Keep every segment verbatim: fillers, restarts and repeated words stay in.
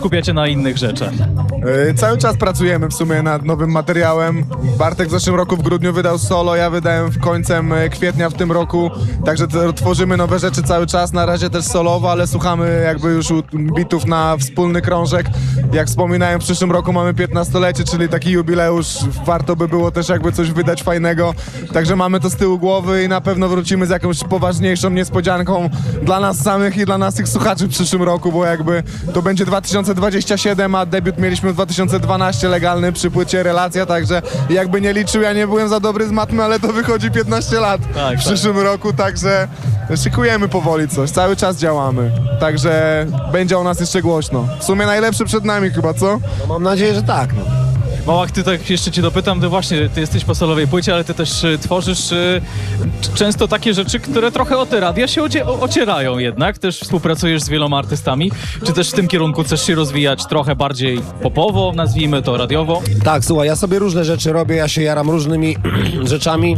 skupiacie na innych rzeczach? Yy, cały czas pracujemy w sumie nad nowym materiałem. Bartek w zeszłym roku w grudniu wydał solo, ja wydałem w końcem kwietnia w tym roku, także to, tworzymy nowe rzeczy cały czas, na razie też solowo, ale słuchamy jakby już bitów na wspólny krążek. Jak wspominałem, w przyszłym roku mamy piętnastolecie, czyli taki jubileusz, warto by było też jakby coś wydać fajnego, także mamy to z tyłu głowy i na pewno wrócimy z jakąś poważniejszą niespodzianką dla nas samych i dla naszych słuchaczy w przyszłym roku, bo jakby to będzie dwa tysiące dwudziesty siódmy, a debiut mieliśmy w dwa tysiące dwunastym legalny przy płycie Relacja, także jakby nie liczył, ja nie byłem za dobry z matmy, ale to wychodzi piętnaście lat tak, w przyszłym tak. roku, także szykujemy powoli coś, cały czas działamy, także będzie o nas jeszcze głośno. W sumie najlepsze przed nami chyba, co? No mam nadzieję, że tak. No. Małach, ty tak jeszcze cię dopytam, ty właśnie, ty jesteś po solowej płycie, ale ty też y, tworzysz y, często takie rzeczy, które trochę o te radia się ocie, o, ocierają jednak, też współpracujesz z wieloma artystami, czy też w tym kierunku chcesz się rozwijać trochę bardziej popowo, nazwijmy to radiowo? Tak, słuchaj, ja sobie różne rzeczy robię, ja się jaram różnymi rzeczami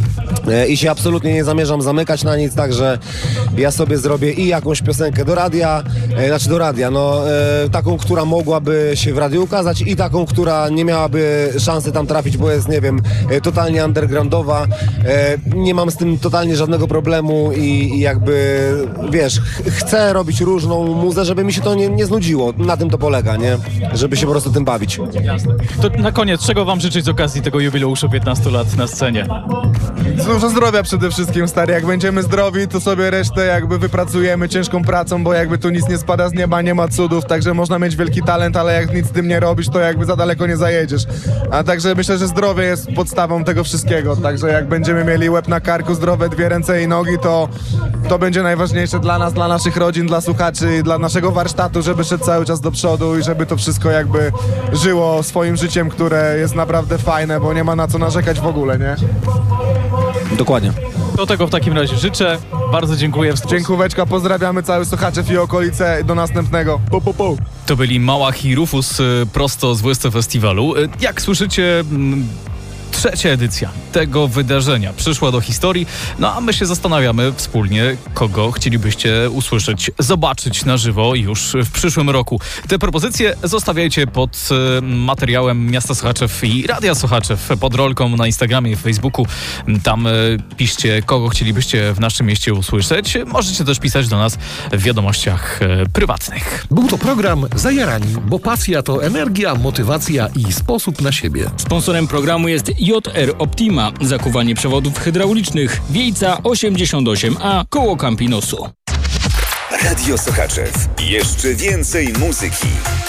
i się absolutnie nie zamierzam zamykać na nic, także ja sobie zrobię i jakąś piosenkę do radia, e, znaczy do radia, no e, taką, która mogłaby się w radiu ukazać i taką, która nie miałaby szansy tam trafić, bo jest, nie wiem, e, totalnie undergroundowa. E, nie mam z tym totalnie żadnego problemu i, i jakby, wiesz, ch chcę robić różną muzę, żeby mi się to nie, nie znudziło. Na tym to polega, nie? Żeby się po prostu tym bawić. Jasne. To na koniec, czego wam życzyć z okazji tego jubileuszu piętnastu lat na scenie? Dużo zdrowia przede wszystkim, stary. Jak będziemy zdrowi, to sobie resztę jakby wypracujemy ciężką pracą, bo jakby tu nic nie spada z nieba, nie ma cudów, także można mieć wielki talent, ale jak nic z tym nie robisz, to jakby za daleko nie zajedziesz. A także myślę, że zdrowie jest podstawą tego wszystkiego, także jak będziemy mieli łeb na karku, zdrowe dwie ręce i nogi, to to będzie najważniejsze dla nas, dla naszych rodzin, dla słuchaczy i dla naszego warsztatu, żeby szedł cały czas do przodu i żeby to wszystko jakby żyło swoim życiem, które jest naprawdę fajne, bo nie ma na co narzekać w ogóle, nie? Dokładnie. Do tego w takim razie życzę. Bardzo dziękuję. Dziękóweczka, pozdrawiamy cały Sochaczew i okolice. Do następnego. Po, po, po. To byli Małach i Rufus y, prosto z W S T Festiwalu. Y, jak słyszycie... Mm, Trzecia edycja tego wydarzenia przyszła do historii, no a my się zastanawiamy wspólnie, kogo chcielibyście usłyszeć, zobaczyć na żywo już w przyszłym roku. Te propozycje zostawiajcie pod y, materiałem Miasta Sochaczew i Radia Sochaczew, pod rolką na Instagramie i Facebooku. Tam y, piszcie, kogo chcielibyście w naszym mieście usłyszeć. Możecie też pisać do nas w wiadomościach y, prywatnych. Był to program Zajarani, bo pasja to energia, motywacja i sposób na siebie. Sponsorem programu jest J R Optima, zakuwanie przewodów hydraulicznych, Wiejca osiemdziesiąt osiem A, koło Campinosu. Radio Sochaczew. Jeszcze więcej muzyki.